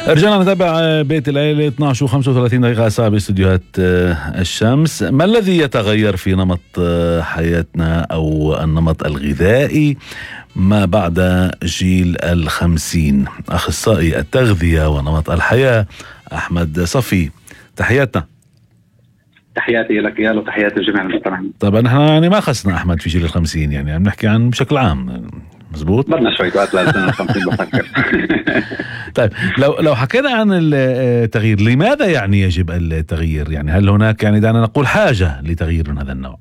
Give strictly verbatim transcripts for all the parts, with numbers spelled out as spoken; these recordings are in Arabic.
رجعنا نتابع بيت العيلة. اثنعش وخمسة وثلاثين دقيقة ساعة باستديوهات الشمس. ما الذي يتغير في نمط حياتنا أو النمط الغذائي ما بعد جيل الخمسين؟ أخصائي التغذية ونمط الحياة أحمد صفي، تحياتنا. تحياتي لك يا وتحياتي لجميع المستمعين. طبعا نحن يعني ما خصنا أحمد في جيل الخمسين، يعني عم نحكي عن بشكل عام، مزبوط؟ بدنا شوي وقت لسنة الخمسين بفكر. طيب لو لو حكينا عن التغيير، لماذا يعني يجب التغيير؟ يعني هل هناك يعني دعنا نقول حاجة لتغيير من هذا النوع؟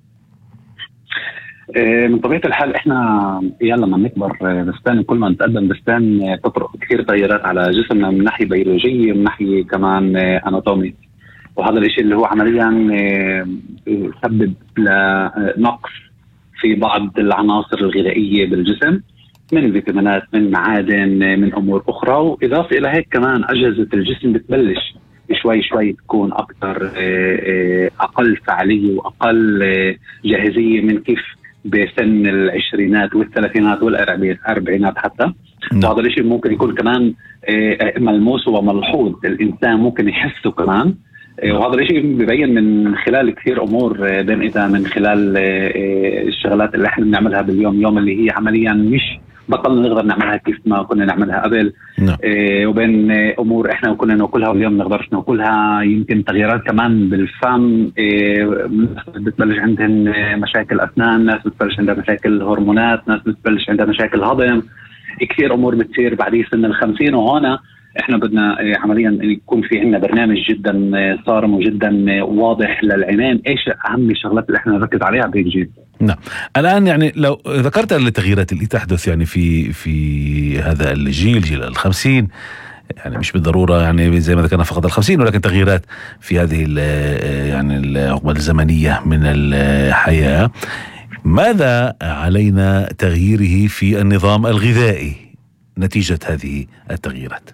من طبيعة الحال احنا يلا لما نكبر بستان، كل ما نتقدم بستان تطرق كثير تغييرات على جسمنا من ناحية بيولوجية، من ناحية كمان اناتومي، وهذا الشيء اللي هو عمليا يسبب لنقص في بعض العناصر الغذائية بالجسم، من فيتامينات، من معادن، من امور اخرى. واضافه الى هيك كمان اجهزه الجسم بتبلش شوي شوي تكون اكثر اقل فعاليه واقل جاهزيه من كيف بسن العشرينات والثلاثينات والاربعينات حتى. وهذا الشيء ممكن يكون كمان ملموس وملحوظ، الانسان ممكن يحسه كمان. وهذا الشيء بيبين من خلال كثير امور، بين اذا من خلال الشغلات اللي احنا بنعملها باليوم يوم، اللي هي عمليا مش بطلنا نقدر نعملها كيف ما كنا نعملها قبل. نعم. إيه وبين امور احنا كنا ناكلها واليوم نقدرش ناكلها. يمكن تغييرات كمان بالفم، إيه بتبلش عندهم مشاكل اسنان، ناس بتبلش عندها مشاكل هرمونات، ناس بتبلش عندها مشاكل هضم. كثير امور بتصير بعد سن الخمسين، وهنا احنا بدنا عمليا يكون في عندنا برنامج جدا صارم وجدا واضح للعينين ايش اهم الشغلات اللي احنا نركز عليها بهالجيل. نعم. الان يعني لو ذكرت التغييرات اللي تحدث يعني في في هذا الجيل، جيل الخمسين، يعني مش بالضروره يعني زي ما ذكرنا فقط الخمسين، ولكن تغييرات في هذه يعني العقبه الزمنيه من الحياه، ماذا علينا تغييره في النظام الغذائي نتيجه هذه التغييرات؟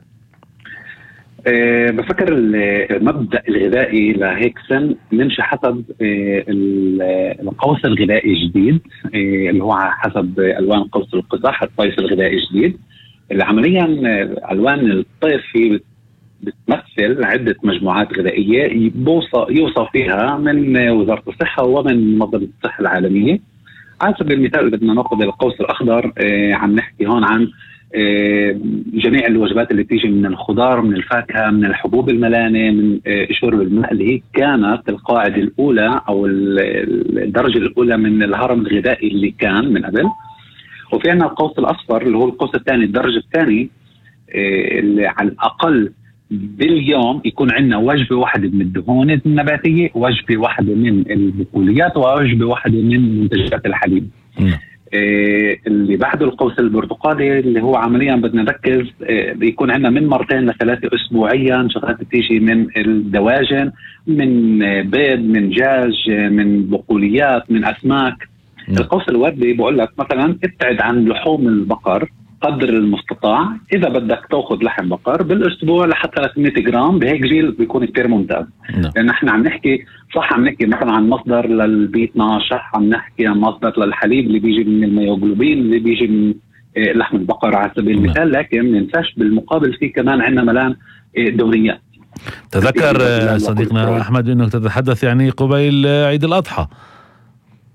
أه بفكر المبدأ الغذائي لهيك سن نمشي حسب أه القوس الغذائي الجديد، أه اللي هو حسب ألوان قوس القزح، الطيف الغذائي الجديد اللي عمليا ألوان الطيف هي بتمثل عدة مجموعات غذائية يوصف فيها من وزارة الصحة ومن منظمة الصحة العالمية. على سبيل المثال بدنا ناخذ القوس الأخضر، أه عم نحكي هون عن جميع الوجبات اللي تيجي من الخضار، من الفاكهة، من الحبوب الملانة، من شرب الماء، اللي هي كانت القاعدة الأولى أو الدرجة الأولى من الهرم الغذائي اللي كان من قبل. وفي عنا القوس الأصفر اللي هو القوس الثاني، الدرجة الثانية، اللي على الأقل باليوم يكون عندنا وجبة واحدة من الدهون النباتية، وجبة واحدة من البقوليات، ووجبة واحدة من منتجات الحليب. م. إيه اللي بعده القوس البرتقالي اللي هو عمليا بدنا نركز إيه بيكون عندنا من مرتين لثلاثة اسبوعيا شغلات بتيجي من الدواجن، من بيض، من دجاج، من بقوليات، من اسماك. م. القوس الوردي بقول لك مثلا ابتعد عن لحوم البقر قدر المستطاع. اذا بدك تاخذ لحم بقر بالاسبوع لحتى ثلاثمية جرام، بهيك جيل بيكون كثير ممتاز. نعم. لان احنا عم نحكي صح، عم نحكي مثلا عن مصدر للبي اثناشر، عم نحكي عن مصدر للحليب اللي بيجي من الميوغلوبين اللي بيجي من لحم البقر على سبيل المثال. لكن ما ننساش بالمقابل في كمان عندنا ملان دهنيات. تذكر صديقنا احمد انك تتحدث يعني قبيل عيد الاضحى،